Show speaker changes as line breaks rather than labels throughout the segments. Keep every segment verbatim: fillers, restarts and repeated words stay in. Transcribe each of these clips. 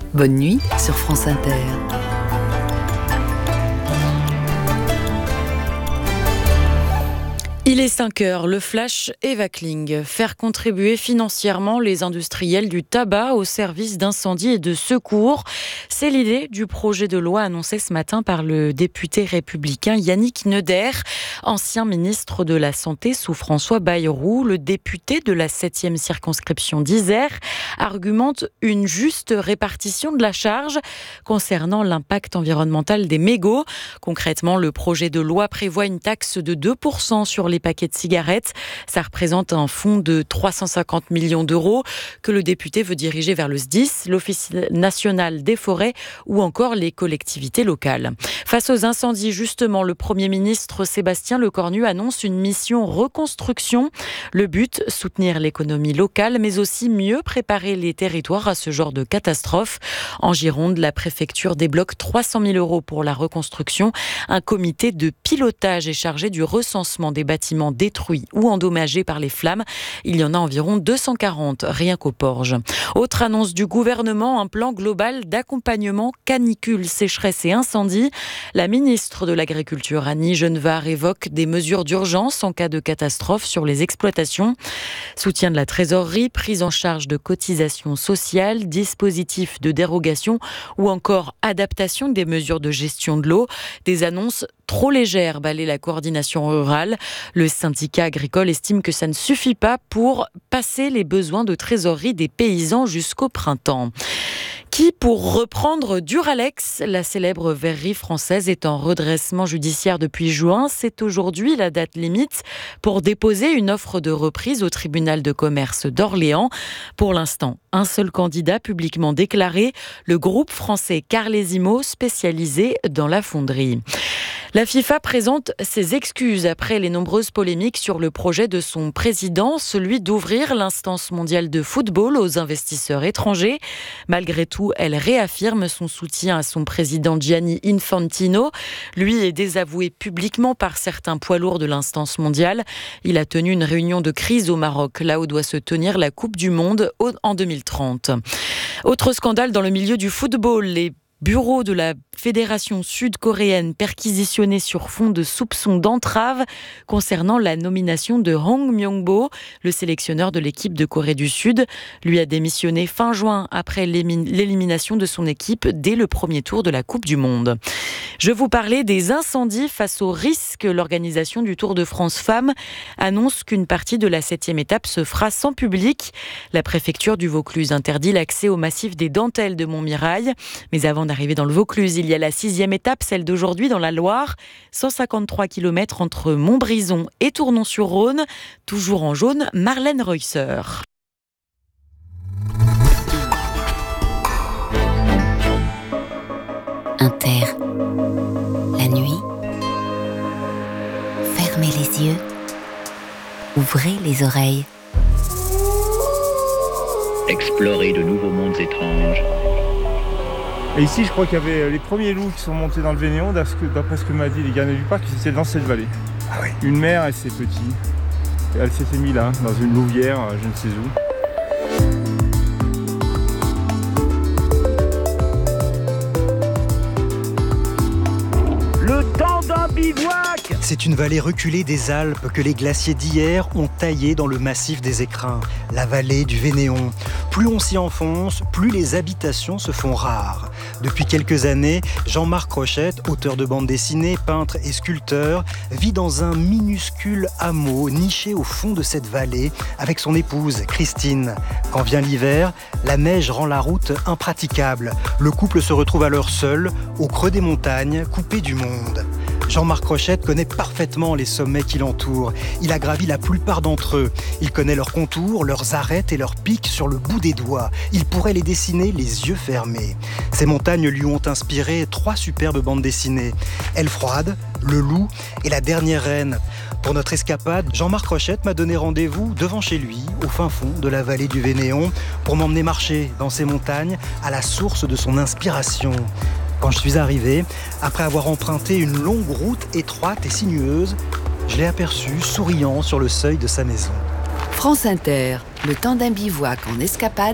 Bonne nuit sur France Inter. Il est cinq heures, le flash Eva Kling. Faire contribuer financièrement les industriels du tabac au service d'incendie et de secours. C'est l'idée du projet de loi annoncé ce matin par le député républicain Yannick Neuder, ancien ministre de la Santé sous François Bayrou. Le député de la septième circonscription d'Isère argumente une juste répartition de la charge concernant l'impact environnemental des mégots. Concrètement, le projet de loi prévoit une taxe de deux pour cent sur les paquets de cigarettes. Ça représente un fonds de trois cent cinquante millions d'euros que le député veut diriger vers le S D I S, l'Office national des forêts ou encore les collectivités locales. Face aux incendies, justement, le Premier ministre Sébastien Lecornu annonce une mission reconstruction. Le but, soutenir l'économie locale, mais aussi mieux préparer les territoires à ce genre de catastrophe. En Gironde, la préfecture débloque trois cent mille euros pour la reconstruction. Un comité de pilotage est chargé du recensement des bâtiments détruits ou endommagés par les flammes. Il y en a environ deux cent quarante, rien qu'aux Porges. Autre annonce du gouvernement, un plan global d'accompagnement canicule, sécheresse et incendie. La ministre de l'Agriculture, Annie Genevard, évoque des mesures d'urgence en cas de catastrophe sur les exploitations. Soutien de la trésorerie, prise en charge de cotisations sociales, dispositifs de dérogation ou encore adaptation des mesures de gestion de l'eau. Des annonces trop légères balaient la coordination rurale. Le syndicat agricole estime que ça ne suffit pas pour passer les besoins de trésorerie des paysans jusqu'au printemps. Qui, pour reprendre Duralex, la célèbre verrerie française, est en redressement judiciaire depuis juin. C'est aujourd'hui la date limite pour déposer une offre de reprise au tribunal de commerce d'Orléans. Pour l'instant, un seul candidat publiquement déclaré, le groupe français Carlesimo, spécialisé dans la fonderie. La FIFA présente ses excuses après les nombreuses polémiques sur le projet de son président, celui d'ouvrir l'instance mondiale de football aux investisseurs étrangers. Malgré tout, elle réaffirme son soutien à son président Gianni Infantino. Lui est désavoué publiquement par certains poids lourds de l'instance mondiale. Il a tenu une réunion de crise au Maroc, là où doit se tenir la Coupe du Monde en deux mille trente. Autre scandale dans le milieu du football, les bureau de la Fédération sud-coréenne perquisitionné sur fond de soupçons d'entrave concernant la nomination de Hong Myung-bo, le sélectionneur de l'équipe de Corée du Sud. Lui a démissionné fin juin après l'élimination de son équipe dès le premier tour de la Coupe du Monde. Je vous parlais des incendies face au risque. L'organisation du Tour de France Femmes annonce qu'une partie de la septième étape se fera sans public. La préfecture du Vaucluse interdit l'accès au massif des Dentelles de Montmirail. Mais avant d'arriver dans le Vaucluse, il y a la sixième étape, celle d'aujourd'hui dans la Loire. cent cinquante-trois kilomètres entre Montbrison et Tournon-sur-Rhône. Toujours en jaune, Marlène Reusser.
Inter. La nuit. Fermez les yeux. Ouvrez les oreilles.
Explorer de nouveaux mondes étranges.
Et ici, je crois qu'il y avait les premiers loups qui sont montés dans le Vénéon, d'après ce que m'a dit les gardiens du parc, ils étaient dans cette vallée.
Ah oui.
Une mère et ses petits. Elle s'était mise là, dans une louvière, je ne sais où.
Le temps d'un bivouac!
C'est une vallée reculée des Alpes que les glaciers d'hier ont taillée dans le massif des Écrins, la vallée du Vénéon. Plus on s'y enfonce, plus les habitations se font rares. Depuis quelques années, Jean-Marc Rochette, auteur de bande dessinée, peintre et sculpteur, vit dans un minuscule hameau niché au fond de cette vallée avec son épouse, Christine. Quand vient l'hiver, la neige rend la route impraticable. Le couple se retrouve alors seul, au creux des montagnes, coupé du monde. Jean-Marc Rochette connaît parfaitement les sommets qui l'entourent. Il a gravi la plupart d'entre eux. Il connaît leurs contours, leurs arêtes et leurs pics sur le bout des doigts. Il pourrait les dessiner les yeux fermés. Ces montagnes lui ont inspiré trois superbes bandes dessinées. Elle froide, Le Loup et La Dernière Reine. Pour notre escapade, Jean-Marc Rochette m'a donné rendez-vous devant chez lui, au fin fond de la vallée du Vénéon, pour m'emmener marcher dans ces montagnes à la source de son inspiration. Quand je suis arrivé, après avoir emprunté une longue route étroite et sinueuse, je l'ai aperçu souriant sur le seuil de sa maison.
France Inter, le temps d'un bivouac en escapade,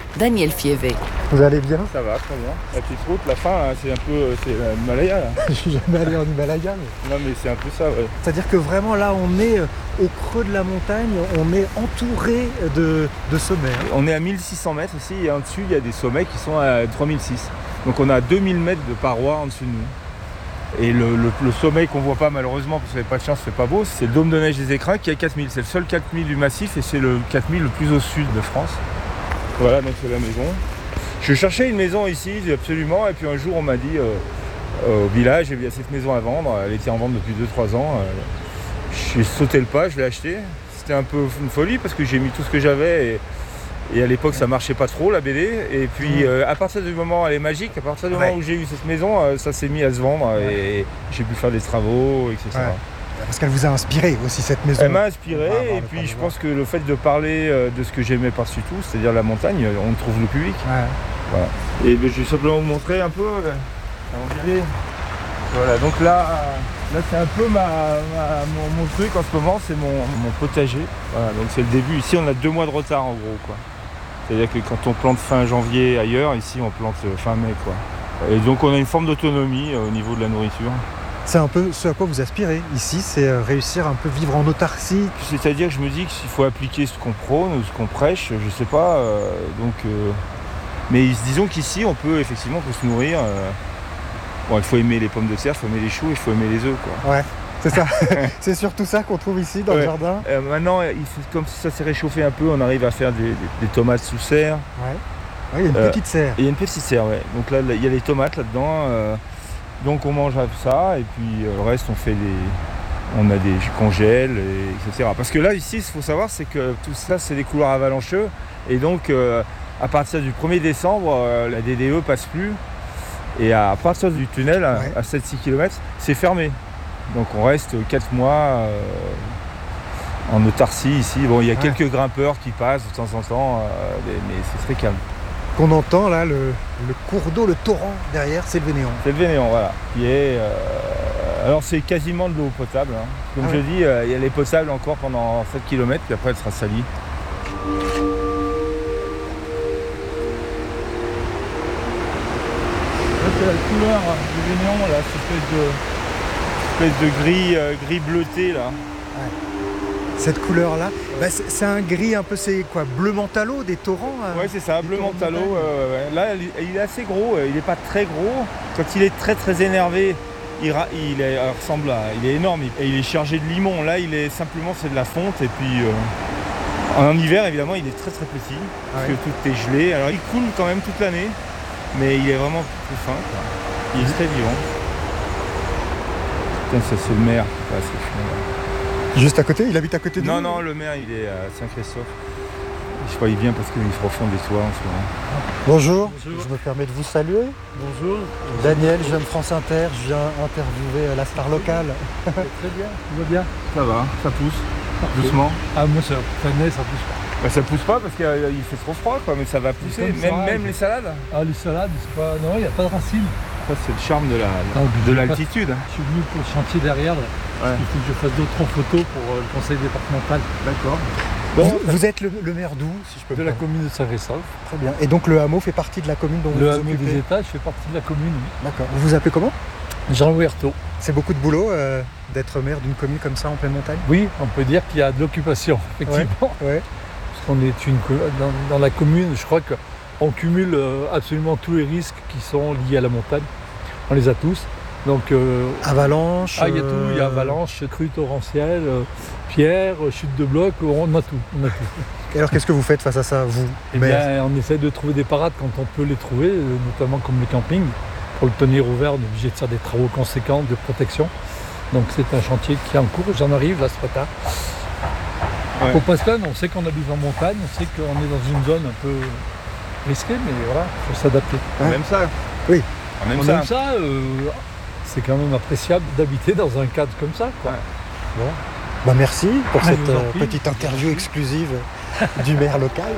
Daniel Fievé.
Vous allez bien?
Ça va, très bien. La petite route, la fin, là, c'est un peu c'est l'Himalaya. Là.
Je suis jamais allé en Himalaya. Mais...
Non mais c'est un peu ça, ouais.
C'est-à-dire que vraiment là, on est au creux de la montagne, on est entouré de, de sommets.
On est à mille six cents mètres ici et en dessus, il y a des sommets qui sont à trois mille six. Donc on a deux mille mètres de parois en dessous de nous. Et le, le, le sommet qu'on voit pas malheureusement, parce que vous n'avez pas de chance, c'est pas beau, c'est le dôme de neige des Écrins qui est à quatre mille. C'est le seul quatre mille du massif et c'est le quatre mille le plus au sud de France. Voilà, donc c'est la maison. Je cherchais une maison ici, absolument, et puis un jour on m'a dit euh, euh, au village, il y a cette maison à vendre, elle était en vente depuis deux trois ans. Euh, j'ai sauté le pas, je l'ai acheté. C'était un peu une folie parce que j'ai mis tout ce que j'avais et, et à l'époque ça marchait pas trop la B D. Et puis euh, à partir du moment, elle est magique, à partir du moment ouais. où j'ai eu cette maison, euh, ça s'est mis à se vendre ouais. et j'ai pu faire des travaux, et cetera. Ouais.
Parce qu'elle vous a inspiré aussi cette maison.
Elle m'a inspiré et puis je pense que le fait de parler de ce que j'aimais par-dessus tout, c'est-à-dire la montagne, on trouve le public. Ouais. Voilà. Et ben, je vais simplement vous montrer un peu. Voilà, donc là, là c'est un peu ma, ma, mon, mon truc en ce moment, c'est mon, mon potager. Voilà, donc c'est le début. Ici on a deux mois de retard en gros, quoi. C'est-à-dire que quand on plante fin janvier ailleurs, ici on plante fin mai, quoi. Et donc on a une forme d'autonomie au niveau de la nourriture.
C'est un peu ce à quoi vous aspirez ici, c'est réussir un peu vivre en autarcie.
C'est-à-dire que je me dis qu'il faut appliquer ce qu'on prône ou ce qu'on prêche, je sais pas. Euh, donc, euh... Mais disons qu'ici, on peut effectivement on peut se nourrir. Euh... Bon, il faut aimer les pommes de terre, il faut aimer les choux, il faut aimer les œufs, quoi.
Ouais, c'est ça. C'est surtout ça qu'on trouve ici dans ouais. le jardin.
Euh, maintenant, il faut, comme ça s'est réchauffé un peu, on arrive à faire des, des, des tomates sous serre.
Ouais. Ouais, il y a une euh, petite serre.
Il y a une petite serre, ouais. Donc là, il y a les tomates là-dedans. Euh... Donc on mange ça et puis euh, le reste on fait des, on a des congèles et etc. Parce que là ici, il faut savoir, c'est que tout ça c'est des couloirs avalancheux et donc euh, à partir du premier décembre, euh, la D D E passe plus et à partir du tunnel à, ouais. à sept six kilomètres, c'est fermé. Donc on reste quatre mois euh, en autarcie ici. Bon, il y a ouais. quelques grimpeurs qui passent de temps en temps, euh, mais c'est très calme.
Qu'on entend là, le, le cours d'eau, le torrent derrière, c'est le Vénéon.
C'est le Vénéon, voilà. Qui est, euh, alors c'est quasiment de l'eau potable. Hein. Comme ah je ouais. dis, euh, il y a les potables encore pendant sept kilomètres, puis après elle sera salie. Là c'est la couleur du Vénéon, là, cette espèce de, espèce de gris, euh, gris bleuté là.
Ouais. Cette couleur-là, bah c'est un gris un peu, c'est quoi, bleu mentalo, des torrents hein,
ouais, c'est ça, bleu mentalo. Euh, là, il est assez gros, il n'est pas très gros. Quand il est très très énervé, il, il, est, il ressemble à, il est énorme et il est chargé de limon. Là, il est simplement, c'est de la fonte et puis euh, en hiver, évidemment, il est très très petit parce ouais. que tout est gelé. Alors, il coule quand même toute l'année, mais il est vraiment plus fin. Quoi. Il est très vivant. Putain, ça c'est le maire qui passe.
Juste à côté? Il habite à côté de
Non,
vous,
non, le maire, il est à Saint-Christophe. Je crois qu'il vient parce qu'ils refont des toits en ce moment.
Bonjour.
Bonjour,
je me permets de vous saluer.
Bonjour.
Daniel, je viens de France Inter, je viens interviewer la star locale.
Très bien, tout va bien.
Ça va, ça pousse, Parfait. doucement.
Ah, moi, ça, ça, ça pousse pas.
Bah, ça pousse pas parce qu'il fait trop froid, quoi, mais ça va pousser, même, ça, même les salades.
Ah, les salades, c'est pas... non, il n'y a pas de racines.
Ça, c'est le charme de l'altitude. La,
je suis venu pour le chantier derrière, là. Ouais. Il faut que je fasse d'autres photos pour euh, le conseil départemental.
D'accord.
Bon, vous, vous êtes le, le maire d'où, si je peux
De la commune de Saint-Christophe.
Très bien. Et donc le hameau fait partie de la commune dont
le
vous vous
occupez? Le hameau des étages fait partie de la commune, oui.
D'accord. Vous vous appelez comment?
Jean Huerto.
C'est beaucoup de boulot euh, d'être maire d'une commune comme ça en pleine montagne?
Oui, on peut dire qu'il y a de l'occupation, effectivement. Ouais. Ouais. Parce qu'on est une dans, dans la commune, je crois qu'on cumule euh, absolument tous les risques qui sont liés à la montagne. On les a tous. Donc, euh,
avalanche.
Ah, il y a tout. Il y a avalanche, crue torrentielle, euh, pierre, chute de bloc. On a tout. On a tout.
Et alors, qu'est-ce que vous faites face à ça, vous?
Eh bien, on essaie de trouver des parades quand on peut les trouver, notamment comme le camping. Pour le tenir ouvert, on est obligé de faire des travaux conséquents de protection. Donc, c'est un chantier qui est en cours. J'en arrive là ce matin. Ouais. Faut pas se plaindre. On sait qu'on habite en montagne. On sait qu'on est dans une zone un peu risquée, mais voilà, il faut s'adapter.
On aime ça.
Oui.
On aime on ça. Aime ça euh, c'est quand même appréciable d'habiter dans un cadre comme ça, quoi. Ouais.
Bon. Bah merci pour ah, cette euh, petite interview merci. exclusive du maire local.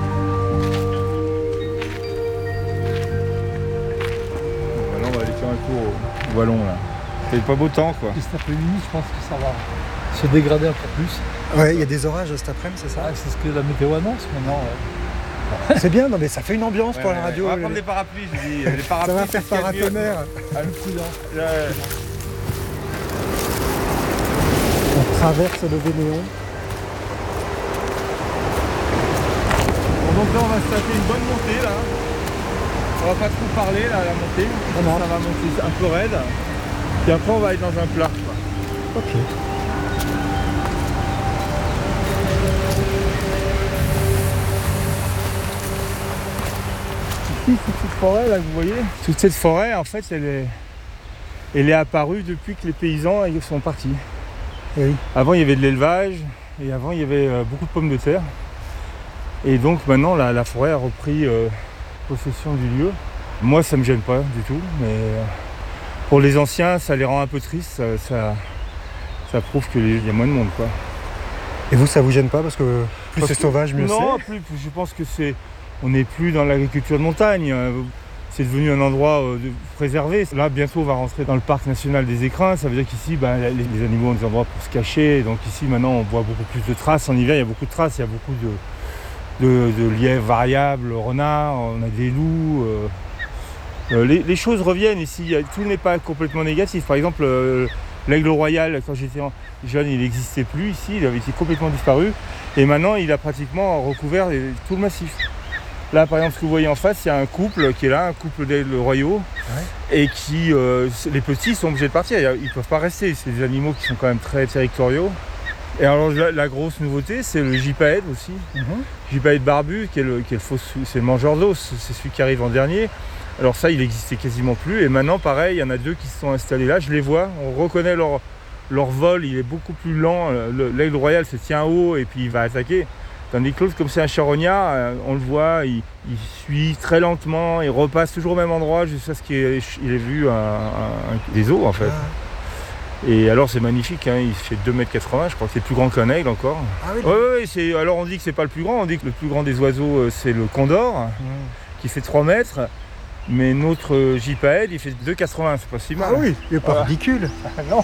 Maintenant, on va aller faire un tour au Wallon, là. Il fait pas beau temps, quoi.
Et cet après-midi, je pense que ça va se dégrader encore plus.
Ouais, il y a des orages cet après-midi, c'est ça?
Ah, c'est ce que la météo annonce maintenant. Ouais.
C'est bien, non mais ça fait une ambiance
Ouais,
pour
ouais,
la radio.
On va prendre des parapluies, je dis. Les parapluies,
Ça va faire
c'est ce qu'il y a de mieux.
paratonnerre.
Ah, le coup d'en- Ouais.
On traverse le Vénéon.
Bon, donc là, on va se taper une bonne montée là. On va pas trop parler là, la montée.
Ah non.
Ça va monter un peu raide. Puis après, on va être dans un plat. Quoi.
Ok.
Ici, toute cette forêt là que vous voyez, toute cette forêt en fait elle est, elle est apparue depuis que les paysans ils sont partis.
Oui.
Avant il y avait de l'élevage et avant il y avait euh, beaucoup de pommes de terre. Et donc maintenant la, la forêt a repris euh, possession du lieu. Moi ça me gêne pas du tout, mais euh, pour les anciens ça les rend un peu tristes, ça, ça, ça prouve qu'il y a moins de monde quoi.
Et vous, ça vous gêne pas parce que plus
Parce
c'est
que-
sauvage, mieux
Non,
c'est.
plus, je pense que c'est. On n'est plus dans l'agriculture de montagne. C'est devenu un endroit euh, de- préservé. Là, bientôt, on va rentrer dans le parc national des Écrins. Ça veut dire qu'ici, bah, les, les animaux ont des endroits pour se cacher. Donc ici, maintenant, on voit beaucoup plus de traces. En hiver, il y a beaucoup de traces. Il y a beaucoup de, de, de lièvres variables, renards. On a des loups. euh. Euh, les, les choses reviennent ici. Il y a- Tout n'est pas complètement négatif. Par exemple, euh, l'aigle royal, quand j'étais en- jeune, il n'existait plus ici. Il avait été complètement disparu. Et maintenant, il a pratiquement recouvert les- tout le massif. Là, par exemple, ce que vous voyez en face, il y a un couple qui est là, un couple d'aigles royaux,
Ouais.
et qui, euh, les petits sont obligés de partir. Ils ne peuvent pas rester. C'est des animaux qui sont quand même très territoriaux. Et alors, la, la grosse nouveauté, c'est le gypaète aussi.
Mhm.
Gypaète barbu, qui est le, qui est le faux- c'est le mangeur d'os. C'est celui qui arrive en dernier. Alors ça, il n'existait quasiment plus. Et maintenant, pareil, il y en a deux qui se sont installés là. Je les vois. On reconnaît leur, leur vol. Il est beaucoup plus lent. Le- L'aigle royal se tient haut et puis il va attaquer. Tandis que l'autre, comme c'est un charognard, euh, on le voit, il, il suit très lentement, il repasse toujours au même endroit jusqu'à ce qu'il ait, il ait vu un, un- un- des os en fait.
Ah.
Et alors c'est magnifique, hein, il fait deux mètres quatre-vingts, je crois que c'est plus grand qu'un aigle encore.
Ah oui.
Ouais, ouais, ouais, c'est, alors on dit que c'est pas le plus grand, on dit que le plus grand des oiseaux euh, c'est le condor,
Mhm.
qui fait trois mètres, mais notre euh, gypaète il fait deux mètres quatre-vingts, c'est pas si mal.
Ah oui, il est pas
Voilà.
ridicule.
Ah non.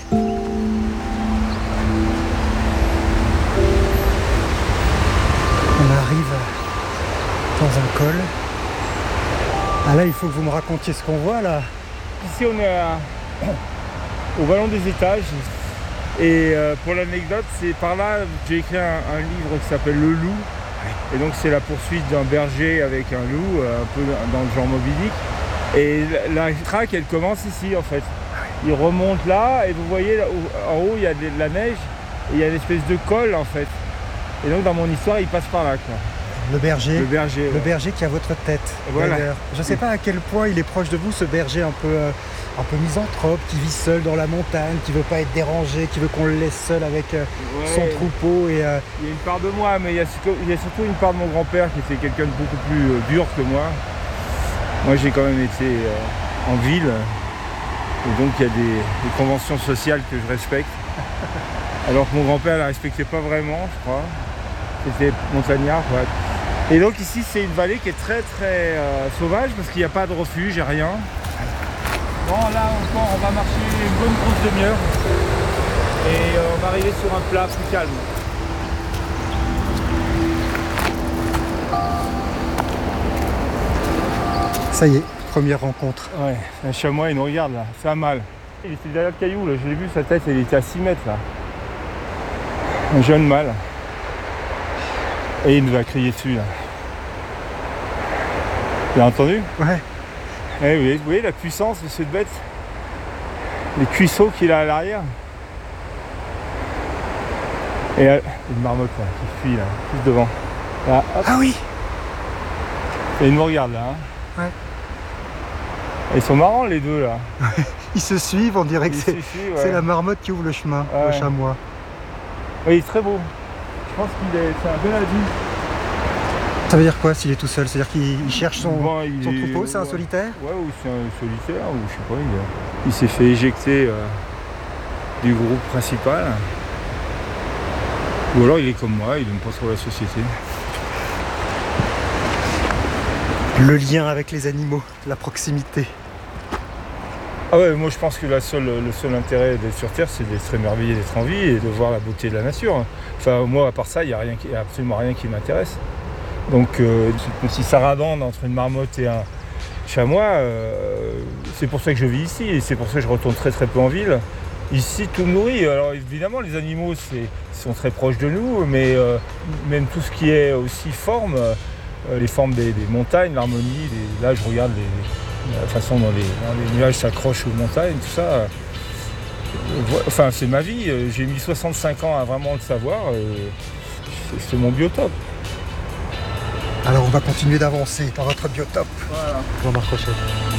On arrive dans un col. Ah là, il faut que vous me racontiez ce qu'on voit là.
Ici on est à- au Vallon des Étages. Et euh, pour l'anecdote, c'est par là j'ai écrit un, un livre qui s'appelle Le Loup. Et donc c'est la poursuite d'un berger avec un loup, euh, un peu dans le genre Moby Dick. Et la, la traque elle commence ici en fait. Il remonte là et vous voyez là, au- en haut il y a de la neige et il y a une espèce de col en fait. Et donc dans mon histoire il passe par là quoi.
Le berger.
Le berger.
Le
ouais.
berger qui a votre tête.
Voilà.
D'ailleurs. Je ne sais pas à quel point il est proche de vous, ce berger un peu, euh, un peu misanthrope, qui vit seul dans la montagne, qui veut pas être dérangé, qui veut qu'on le laisse seul avec euh,
Ouais.
son troupeau. Et, euh,
Il y a une part de moi, mais il y a, surtout- il y a surtout une part de mon grand-père qui était quelqu'un de beaucoup plus euh, dur que moi. Moi, j'ai quand même été euh, en ville, et donc il y a des, des conventions sociales que je respecte. Alors que mon grand-père ne la respectait pas vraiment, je crois. C'était montagnard, quoi. Et donc ici, c'est une vallée qui est très très euh, sauvage parce qu'il n'y a pas de refuge, il n'y a rien. Bon, là encore, on va marcher une bonne grosse demi-heure et euh, on va arriver sur un plat plus calme.
ça y est, première rencontre.
Ouais, un chamois, il nous regarde là, ça a mal. Il était derrière le caillou, là. Je l'ai vu, sa tête, elle était à six mètres là. Un jeune mâle. Et il nous a crié dessus là. Tu l'as entendu?
Ouais.
Eh oui, vous voyez la puissance de cette bête? Les cuisseaux qu'il a à l'arrière. Et euh, une marmotte là, qui fuit là, juste devant. Là, hop,
Ah oui.
et il nous regarde là. Hein.
Ouais.
Et ils sont marrants les deux là.
Ils se suivent, on dirait que
Ils
c'est
suffisent, ouais.
c'est la marmotte qui ouvre le chemin
Ouais.
au chamois.
Oui, il est très beau. Je pense qu'il est, c'est un bel adulte.
Ça veut dire quoi s'il est tout seul? C'est-à-dire qu'il il cherche son,
Bon, il
son
est-
troupeau, c'est un
ouais.
solitaire?
Ouais, ou c'est un solitaire, ou je sais pas, il, a- il s'est fait éjecter euh, du groupe principal. Ou alors il est comme moi, il n'aime pas trop la société.
Le lien avec les animaux, la proximité.
Ah ouais, moi je pense que la seule, le seul intérêt d'être sur Terre, c'est d'être émerveillé d'être en vie et de voir la beauté de la nature. Enfin, moi, à part ça, il n'y a, rien qui- y a absolument rien qui m'intéresse. Donc euh, c'est comme si Sarabande entre une marmotte et un chamois, euh, c'est pour ça que je vis ici et c'est pour ça que je retourne très très peu en ville. Ici tout me nourrit. Alors évidemment les animaux c'est, sont très proches de nous, mais euh, même tout ce qui est aussi forme, euh, les formes des, des montagnes, l'harmonie, les, là je regarde les, la façon dont les, dont les nuages s'accrochent aux montagnes, tout ça. Euh, enfin c'est ma vie, j'ai mis soixante-cinq ans à vraiment le savoir, et c'est, c'est mon biotope.
Alors on va continuer d'avancer dans votre biotope.
Voilà.
Jean-Marc Rochette.